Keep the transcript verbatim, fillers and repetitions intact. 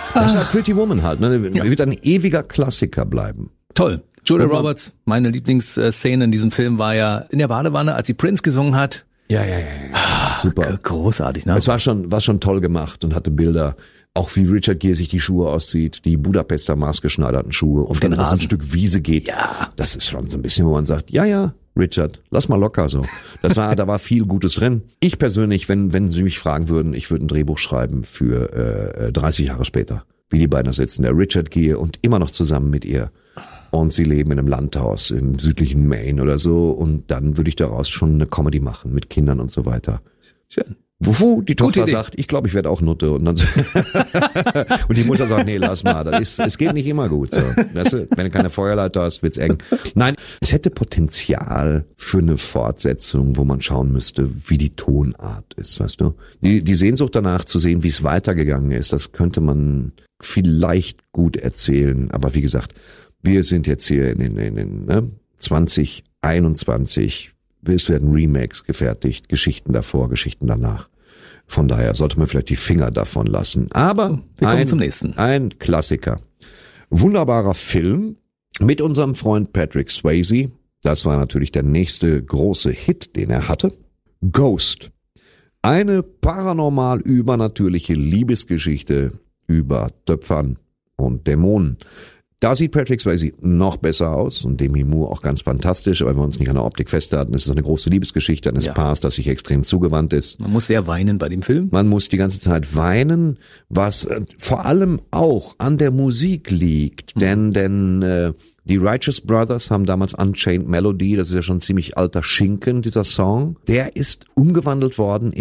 Das ist halt Pretty Woman halt, ne? Ja. Wird ein ewiger Klassiker bleiben. Toll. Julia Roberts, meine Lieblingsszene in diesem Film war ja in der Badewanne, als sie Prince gesungen hat. Ja, ja, ja, ja. Super. Großartig, ne? Es war schon, war schon toll gemacht und hatte Bilder. Auch wie Richard Gere sich die Schuhe auszieht, die Budapester maßgeschneiderten Schuhe und dann auf ein Stück Wiese geht. Ja. Das ist schon so ein bisschen, wo man sagt, ja, ja, Richard, lass mal locker so. Das war, da war viel Gutes drin. Ich persönlich, wenn, wenn Sie mich fragen würden, ich würde ein Drehbuch schreiben für äh, dreißig Jahre später, wie die beiden da sitzen, der Richard Gere und immer noch zusammen mit ihr. Und sie leben in einem Landhaus im südlichen Maine oder so und dann würde ich daraus schon eine Comedy machen mit Kindern und so weiter. Schön. Wufu, die Tochter sagt, ich glaube, ich werde auch Nutte. Und dann und die Mutter sagt, nee, lass mal, das ist, es geht nicht immer gut. So. Weißt du, wenn du keine Feuerleiter hast, wird's eng. Nein, es hätte Potenzial für eine Fortsetzung, wo man schauen müsste, wie die Tonart ist, weißt du? Die, die Sehnsucht danach zu sehen, wie es weitergegangen ist, das könnte man vielleicht gut erzählen. Aber wie gesagt, wir sind jetzt hier in den, in den ne, zwanzig einundzwanzig. Es werden Remakes gefertigt, Geschichten davor, Geschichten danach. Von daher sollte man vielleicht die Finger davon lassen. Aber wir kommen ein, zum nächsten. Ein Klassiker. Wunderbarer Film mit unserem Freund Patrick Swayze. Das war natürlich der nächste große Hit, den er hatte. Ghost. Eine paranormal übernatürliche Liebesgeschichte über Töpfern und Dämonen. Da sieht Patrick Swayze noch besser aus und Demi Moore auch ganz fantastisch, aber wenn wir uns nicht an der Optik festhalten, ist es eine große Liebesgeschichte eines ja. Paars, das sich extrem zugewandt ist. Man muss sehr weinen bei dem Film. Man muss die ganze Zeit weinen, was äh, vor allem auch an der Musik liegt, mhm. denn denn äh, die Righteous Brothers haben damals Unchained Melody, das ist ja schon ein ziemlich alter Schinken, dieser Song, der ist umgewandelt worden